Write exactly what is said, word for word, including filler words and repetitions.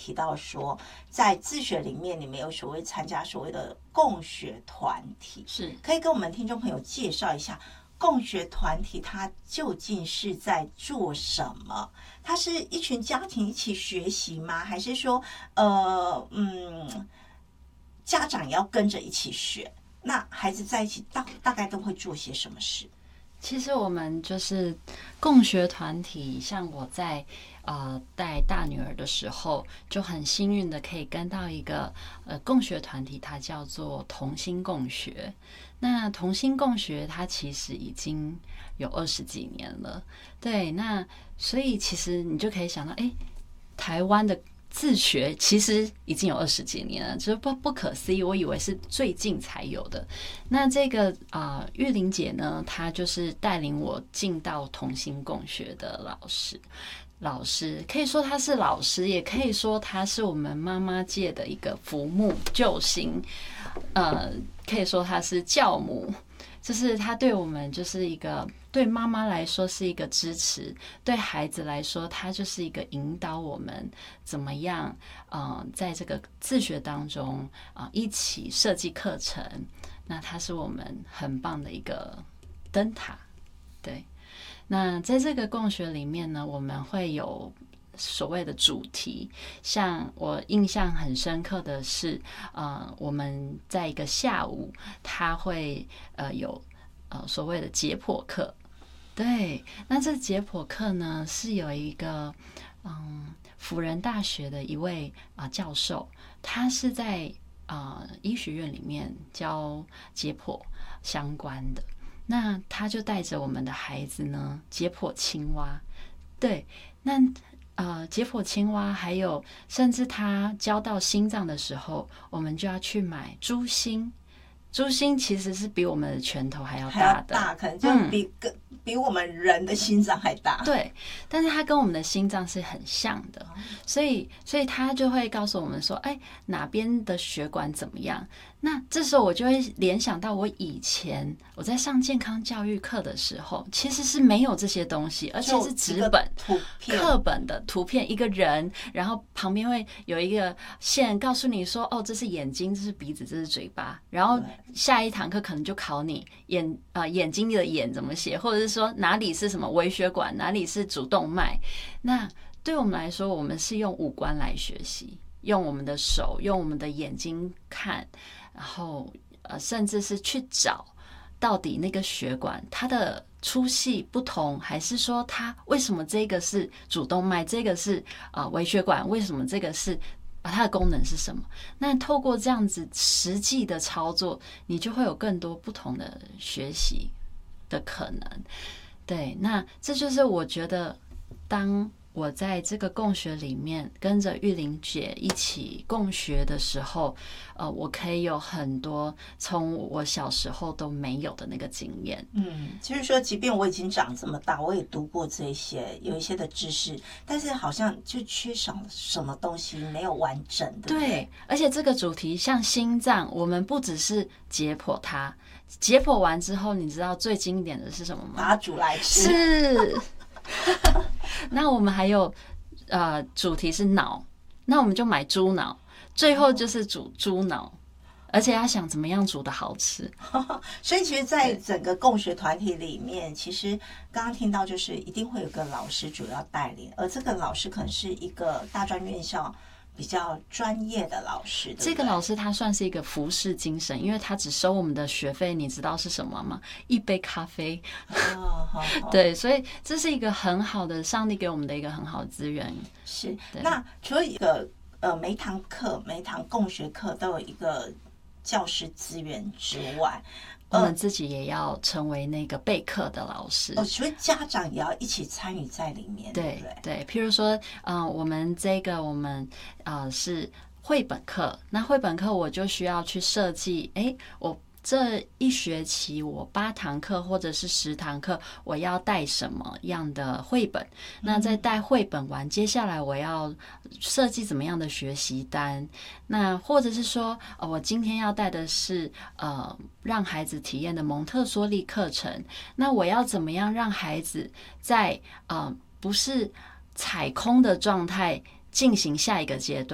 提到说，在自学里面，你们有所谓参加所谓的共学团体， 是可以跟我们听众朋友介绍一下共学团体它究竟是在做什么？它是一群家庭一起学习吗？还是说，呃，嗯，家长也要跟着一起学？那孩子在一起大大概都会做些什么事？ 其实我们就是共学团体，像我在呃带大女儿的时候，就很幸运的可以跟到一个呃共学团体，它叫做同心共学。那同心共学，它其实已经有二十几年了，对，那所以其实你就可以想到，哎，台湾的自学其实已经有二十几年了，就是不不可思议，我以为是最近才有的。那这个啊、呃，玉玲姐呢，她就是带领我进到同心共学的老师。老师可以说他是老师，也可以说他是我们妈妈界的一个福木救星，呃，可以说他是教母。就是他对我们就是一个，对妈妈来说是一个支持，对孩子来说他就是一个引导我们怎么样，呃，在这个自学当中啊、呃，一起设计课程。那他是我们很棒的一个灯塔，对。那在这个共学里面呢，我们会有所谓的主题，像我印象很深刻的是，呃，我们在一个下午，他会呃有呃所谓的解剖课，对，那这解剖课呢是有一个嗯辅仁大学的一位啊、呃、教授，他是在啊、呃、医学院里面教解剖相关的。那他就带着我们的孩子呢解剖青蛙，对，那呃解剖青蛙，还有甚至他教到心脏的时候，我们就要去买猪心。猪心其实是比我们的拳头还要大的， 还要大，可能就比、嗯、比我们人的心脏还大。 对，但是它跟我们的心脏是很像的，所以所以他就会告诉我们说，哎，哪边的血管怎么样？那这时候我就会联想到我以前我在上健康教育课的时候，其实是没有这些东西，而且是纸本课本的图片，一个人，然后旁边会有一个线告诉你说，哦，这是眼睛，这是鼻子，这是嘴巴，然后下一堂课可能就考你眼啊、呃、眼睛的眼怎么写，或者是说哪里是什么微血管，哪里是主动脉。那对我们来说，我们是用五官来学习，用我们的手，用我们的眼睛看。然后呃，甚至是去找到底那个血管它的粗细不同，还是说它为什么这个是主动脉，这个是啊、呃、微血管，为什么这个是啊它的功能是什么？那透过这样子实际的操作，你就会有更多不同的学习的可能。对，那这就是我觉得当我在这个共学里面跟着玉玲姐一起共学的时候，呃，我可以有很多从我小时候都没有的那个经验。 嗯，就是说，即便我已经长这么大，我也读过这些有一些的知识，但是好像就缺少什么东西，没有完整的。对， 对，而且这个主题像心脏，我们不只是解剖它，解剖完之后，你知道最经典的是什么吗？ 把它煮来吃。 是。那我们还有呃主题是脑，那我们就买猪脑，最后就是煮猪脑，而且要想怎么样煮的好吃。 所以其实在整个共学团体里面，其实刚刚听到就是一定会有个老师主要带领，而这个老师可能是一个大专院校比较专业的老师。对对， 这个老师他算是一个服侍精神，因为他只收我们的学费，你知道是什么吗？一杯咖啡。 哦，好好对，所以这是一个很好的上帝给我们的一个很好的资源。 是，那除了一个呃每一堂课每一堂共学课都有一个教师资源之外， 我们自己也要成为那个备课的老师哦，所以家长也要一起参与在里面，对对不对？ 对，譬如说，嗯、呃，我们这个我们呃是绘本课，那绘本课我就需要去设计，哎，我这一学期我八堂课或者是十堂课，我要带什么样的绘本？那在带绘本完，接下来我要设计怎么样的学习单？那或者是说，呃，我今天要带的是呃让孩子体验的蒙特梭利课程，那我要怎么样让孩子在呃不是踩空的状态进行下一个阶段？